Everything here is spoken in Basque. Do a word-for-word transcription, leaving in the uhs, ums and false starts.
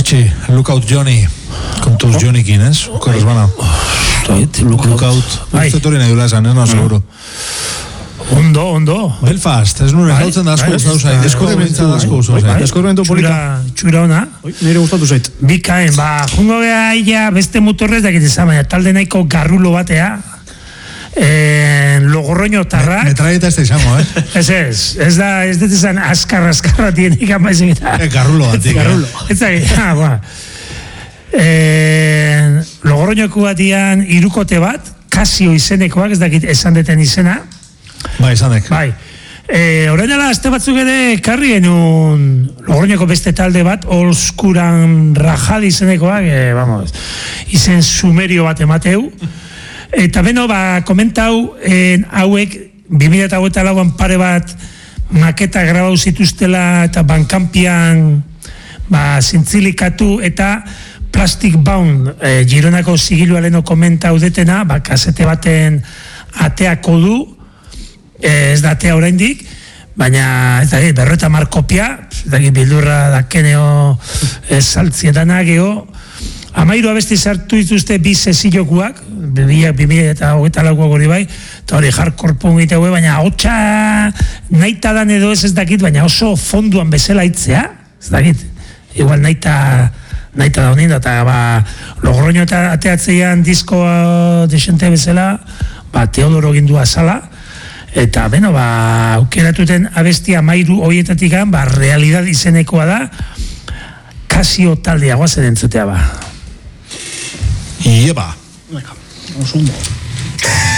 Patxi, Lookout Johnny, kontuz Johnnykin, ez? Korrez bana. Lookout. Uste torri nahi dula esan, ez no, seguro. Ondo, ondo. Belfast, ez nuen ezautzen da asko gustatu zait. Deskubrimentu asko gustatu zait. Deskubrimentu polita. Txura ona. Nire gustatu zait. Bikaen, ba, jungo beha ia beste motorrez dakit izan, baina talde nahiko garrulo batea. Logorroño tarra. Metralleta ez da izango, eh? Ez ez, ez da, ez dut izan askarra, askarra tienik amaizik eta. Garrulo batik. Garrulo. Ez da, ja, ba. Logorroñoku batian irukote bat, Casio izenekoak, ez dakit esan deten izena. Bai, esanek. Bai. E, Orain ala, azte batzuk ere karri genuen Logorroñoko beste talde bat, Olskuran Rajal izenekoak, e, vamos, izen sumerio bat emateu. Eta beno, ba, komentau, en, hauek, bi mila hogeita lauan pare bat maketa grabau zituztela eta bankampian ba, zintzilikatu eta Plastic Bound, e, Gironako zigilu aleno komentau detena, ba, kasete baten ateako du, ez da atea oraindik, baina ez da, berreta mar kopia, ez da, bildurra dakeneo saltzietana geho, amairu abesti sartu dituzte bi sesiokuak, bi mila eta hogeita laukoak hori bai, eta hori hardcore punk egitegue, baina hotxa naita dan edo ez ez dakit, baina oso fonduan bezala itzea, ez dakit, igual naita naita da honin, eta ba, Logorroño eta ateatzean diskoa desente bezala, ba, Teodoro gindua sala, eta, beno, ba, aukeratuten abestia mairu hoietatik ba, realidad izenekoa da, Casio taldea guazen entzutea, ba. Ieba. Oso ondo.